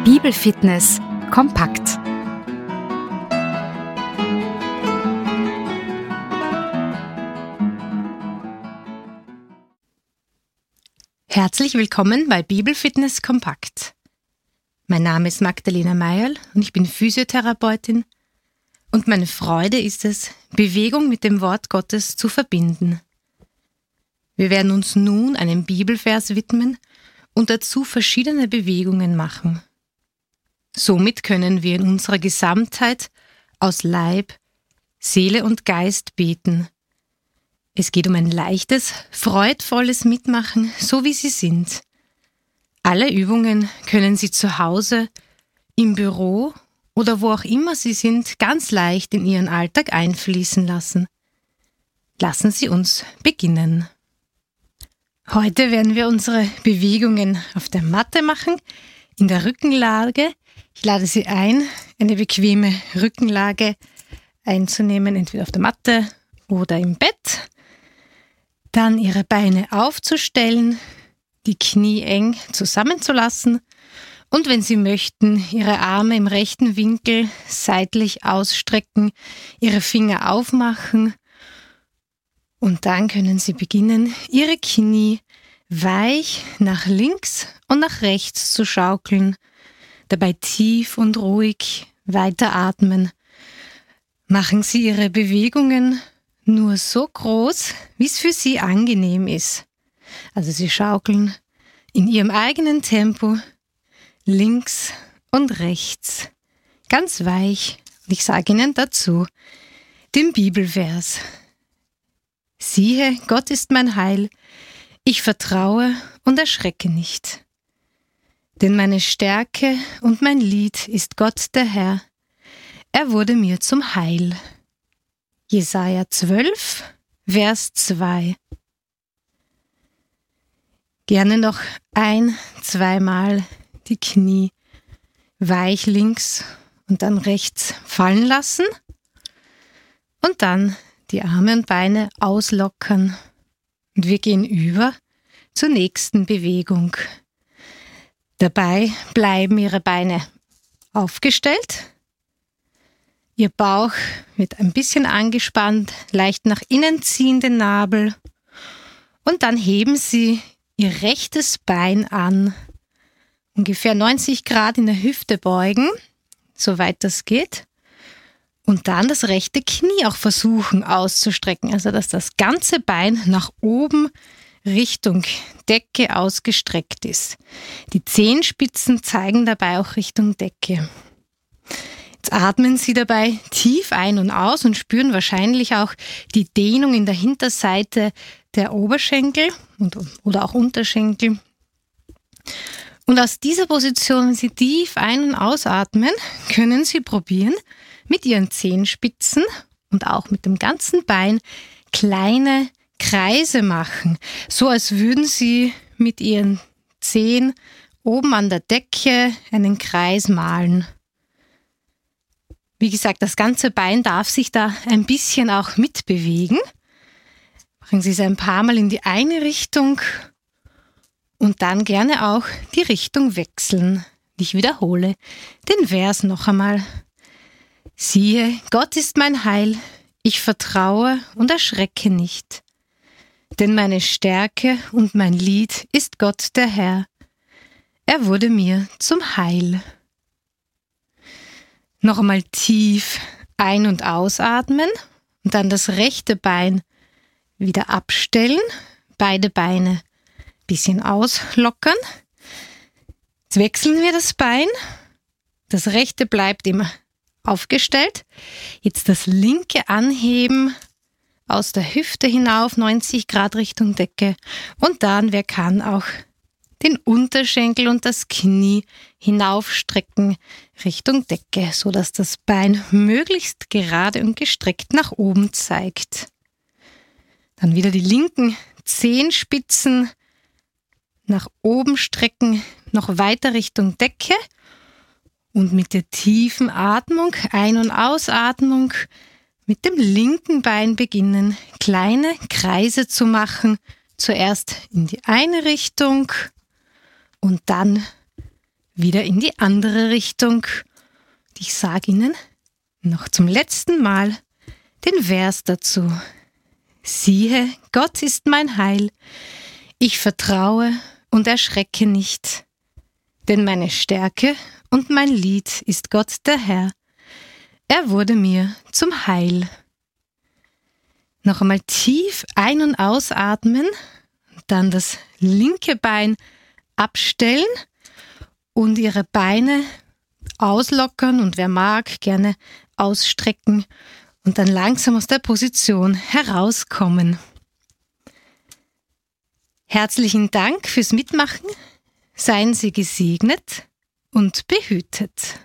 Bibelfitness kompakt. Herzlich willkommen bei Bibelfitness kompakt. Mein Name ist Magdalena Meierl und ich bin Physiotherapeutin und meine Freude ist es, Bewegung mit dem Wort Gottes zu verbinden. Wir werden uns nun einem Bibelvers widmen und dazu verschiedene Bewegungen machen. Somit können wir in unserer Gesamtheit aus Leib, Seele und Geist beten. Es geht um ein leichtes, freudvolles Mitmachen, so wie Sie sind. Alle Übungen können Sie zu Hause, im Büro oder wo auch immer Sie sind, ganz leicht in Ihren Alltag einfließen lassen. Lassen Sie uns beginnen. Heute werden wir unsere Bewegungen auf der Matte machen, in der Rückenlage. Ich lade Sie ein, eine bequeme Rückenlage einzunehmen, entweder auf der Matte oder im Bett. Dann Ihre Beine aufzustellen, die Knie eng zusammenzulassen und wenn Sie möchten, Ihre Arme im rechten Winkel seitlich ausstrecken, Ihre Finger aufmachen und dann können Sie beginnen, Ihre Knie weich nach links und nach rechts zu schaukeln, dabei tief und ruhig weiteratmen. Machen Sie Ihre Bewegungen nur so groß, wie es für Sie angenehm ist. Also Sie schaukeln in Ihrem eigenen Tempo links und rechts, ganz weich. Und ich sage Ihnen dazu den Bibelvers. Siehe, Gott ist mein Heil, ich vertraue und erschrecke nicht. Denn meine Stärke und mein Lied ist Gott der Herr. Er wurde mir zum Heil. Jesaja 12, Vers 2. Gerne noch 1-2 Mal die Knie weich links und dann rechts fallen lassen und dann die Arme und Beine auslockern. Und wir gehen über zur nächsten Bewegung. Dabei bleiben Ihre Beine aufgestellt. Ihr Bauch wird ein bisschen angespannt, leicht nach innen ziehen den Nabel. Und dann heben Sie Ihr rechtes Bein an. Ungefähr 90 Grad in der Hüfte beugen, soweit das geht. Und dann das rechte Knie auch versuchen auszustrecken, also dass das ganze Bein nach oben Richtung Decke ausgestreckt ist. Die Zehenspitzen zeigen dabei auch Richtung Decke. Jetzt atmen Sie dabei tief ein und aus und spüren wahrscheinlich auch die Dehnung in der Hinterseite der Oberschenkel oder auch Unterschenkel. Und aus dieser Position, wenn Sie tief ein- und ausatmen, können Sie probieren, mit Ihren Zehenspitzen und auch mit dem ganzen Bein kleine Kreise machen, so als würden Sie mit Ihren Zehen oben an der Decke einen Kreis malen. Wie gesagt, das ganze Bein darf sich da ein bisschen auch mitbewegen. Bringen Sie es ein paar Mal in die eine Richtung und dann gerne auch die Richtung wechseln. Ich wiederhole den Vers noch einmal. Siehe, Gott ist mein Heil, ich vertraue und erschrecke nicht. Denn meine Stärke und mein Lied ist Gott der Herr. Er wurde mir zum Heil. Noch einmal tief ein- und ausatmen und dann das rechte Bein wieder abstellen, beide Beine ein bisschen auslockern. Jetzt wechseln wir das Bein. Das rechte bleibt immer aufgestellt. Jetzt das linke anheben, aus der Hüfte hinauf, 90 Grad Richtung Decke. Und dann, wer kann, auch den Unterschenkel und das Knie hinaufstrecken Richtung Decke, sodass das Bein möglichst gerade und gestreckt nach oben zeigt. Dann wieder die linken Zehenspitzen nach oben strecken, noch weiter Richtung Decke. Und mit der tiefen Atmung, Ein- und Ausatmung, mit dem linken Bein beginnen, kleine Kreise zu machen. Zuerst in die eine Richtung und dann wieder in die andere Richtung. Ich sage Ihnen noch zum letzten Mal den Vers dazu. Siehe, Gott ist mein Heil. Ich vertraue und erschrecke nicht. Denn meine Stärke und mein Lied ist Gott der Herr. Er wurde mir zum Heil. Noch einmal tief ein- und ausatmen, dann das linke Bein abstellen und Ihre Beine auslockern und wer mag, gerne ausstrecken und dann langsam aus der Position herauskommen. Herzlichen Dank fürs Mitmachen. Seien Sie gesegnet und behütet.